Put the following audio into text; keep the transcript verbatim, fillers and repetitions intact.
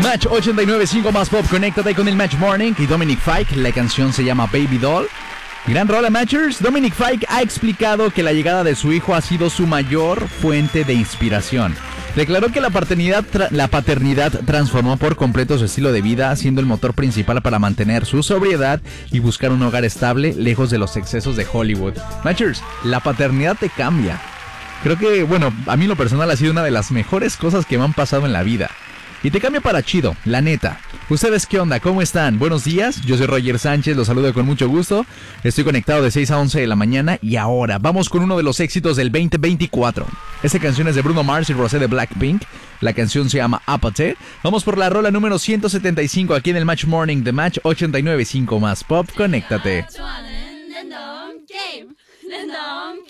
Match ochenta y nueve punto cinco más pop, conéctate con el Match Morning y Dominic Fike. La canción se llama Baby Doll. Gran rola, Matchers. Dominic Fike ha explicado que la llegada de su hijo ha sido su mayor fuente de inspiración. Declaró que la paternidad, tra- la paternidad transformó por completo su estilo de vida, siendo el motor principal para mantener su sobriedad y buscar un hogar estable, lejos de los excesos de Hollywood. Matchers, la paternidad te cambia. Creo que, bueno, a mí en lo personal ha sido una de las mejores cosas que me han pasado en la vida. Y te cambia para chido, la neta. ¿Ustedes qué onda? ¿Cómo están? Buenos días, yo soy Roger Sánchez, los saludo con mucho gusto. Estoy conectado de seis a once de la mañana y ahora vamos con uno de los éxitos del veinte veinticuatro. Esta canción es de Bruno Mars y Rosé de Blackpink. La canción se llama Apathy. Vamos por la rola número ciento setenta y cinco aquí en el Match Morning de Match ochenta y nueve punto cinco más Pop. Conéctate.